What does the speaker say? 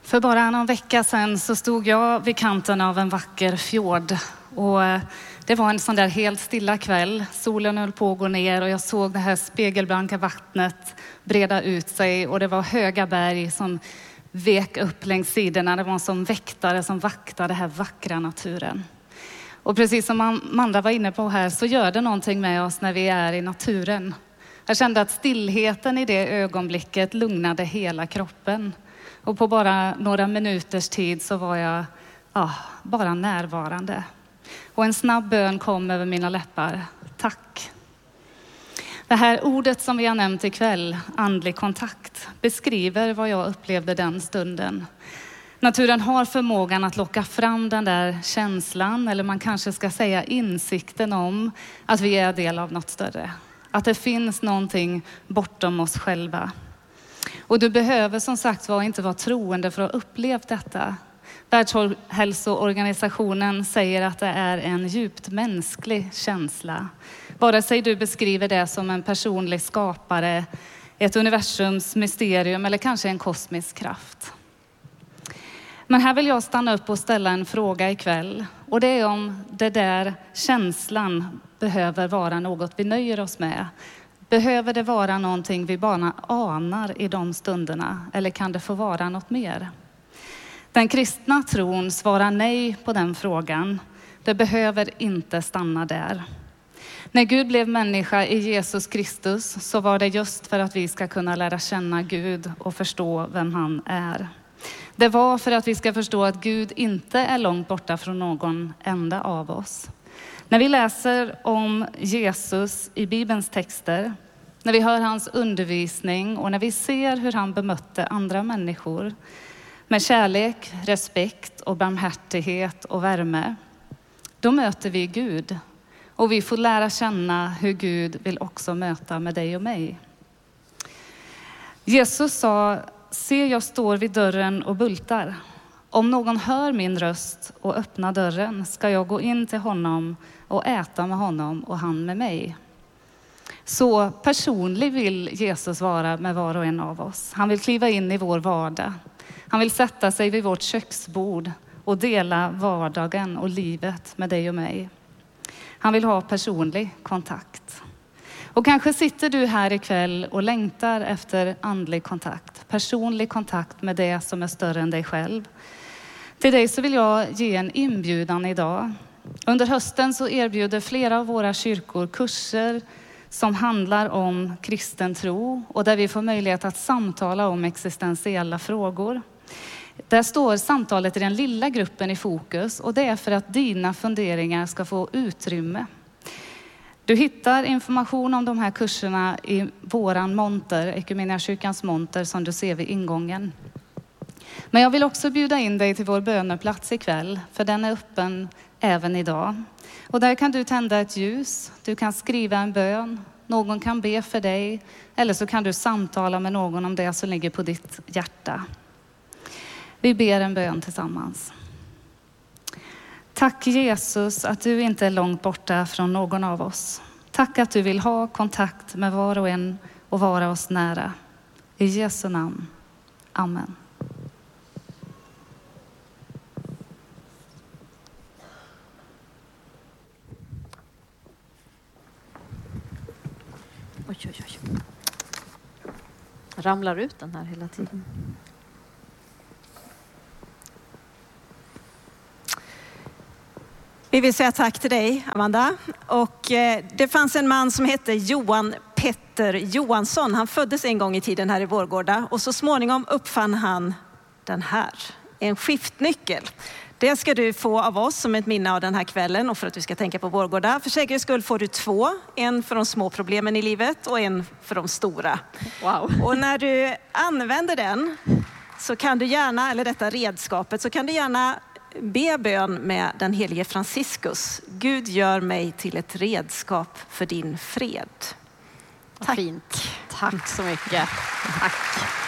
För bara någon vecka sedan så stod jag vid kanten av en vacker fjord. Och det var en sån där helt stilla kväll. Solen höll på att gå ner och jag såg det här spegelblanka vattnet breda ut sig. Och det var höga berg som vek upp längs sidorna. Det var en som väktare som vaktade den här vackra naturen. Och precis som Amanda var inne på här så gör det någonting med oss när vi är i naturen. Jag kände att stillheten i det ögonblicket lugnade hela kroppen. Och på bara några minuters tid så var jag bara närvarande. Och en snabb bön kom över mina läppar. Tack. Det här ordet som vi har nämnt ikväll, andlig kontakt, beskriver vad jag upplevde den stunden. Naturen har förmågan att locka fram den där känslan, eller man kanske ska säga insikten om att vi är del av något större. Att det finns någonting bortom oss själva. Och du behöver som sagt inte vara troende för att uppleva detta. Världshälsoorganisationen säger att det är en djupt mänsklig känsla. Vare sig du beskriver det som en personlig skapare, ett universums mysterium eller kanske en kosmisk kraft. Men här vill jag stanna upp och ställa en fråga ikväll. Och det är om det där känslan behöver vara något vi nöjer oss med. Behöver det vara någonting vi bara anar i de stunderna? Eller kan det få vara något mer? Den kristna tron svarar nej på den frågan. Det behöver inte stanna där. När Gud blev människa i Jesus Kristus så var det just för att vi ska kunna lära känna Gud och förstå vem han är. Det var för att vi ska förstå att Gud inte är långt borta från någon enda av oss. När vi läser om Jesus i Bibelns texter, när vi hör hans undervisning och när vi ser hur han bemötte andra människor med kärlek, respekt och barmhärtighet och värme, då möter vi Gud. Och vi får lära känna hur Gud vill också möta med dig och mig. Jesus sa, se jag står vid dörren och bultar. Om någon hör min röst och öppnar dörren ska jag gå in till honom och äta med honom och han med mig. Så personlig vill Jesus vara med var och en av oss. Han vill kliva in i vår vardag. Han vill sätta sig vid vårt köksbord och dela vardagen och livet med dig och mig. Han vill ha personlig kontakt. Och kanske sitter du här ikväll och längtar efter andlig kontakt. Personlig kontakt med det som är större än dig själv. Till dig så vill jag ge en inbjudan idag. Under hösten så erbjuder flera av våra kyrkor kurser som handlar om kristen tro. Och där vi får möjlighet att samtala om existentiella frågor. Där står samtalet i den lilla gruppen i fokus. Och det är för att dina funderingar ska få utrymme. Du hittar information om de här kurserna i våran monter, Equmeniakyrkans monter som du ser vid ingången. Men jag vill också bjuda in dig till vår böneplats ikväll, för den är öppen även idag. Och där kan du tända ett ljus, du kan skriva en bön, någon kan be för dig eller så kan du samtala med någon om det som ligger på ditt hjärta. Vi ber en bön tillsammans. Tack Jesus att du inte är långt borta från någon av oss. Tack att du vill ha kontakt med var och en och vara oss nära. I Jesu namn. Amen. Oj. Ramlar ut den här hela tiden. Vi vill säga tack till dig, Amanda. Och det fanns en man som hette Johan Petter Johansson. Han föddes en gång i tiden här i Vårgårda. Och så småningom uppfann han den här. En skiftnyckel. Det ska du få av oss som ett minne av den här kvällen och för att du ska tänka på Vårgårda. För säkerhets skull får du 2. En för de små problemen i livet och en för de stora. Wow. Och när du använder den så kan du gärna, eller detta redskapet, så kan du gärna be bön med den helige Franciscus. Gud gör mig till ett redskap för din fred. Tack. Fint. Tack så mycket. Tack.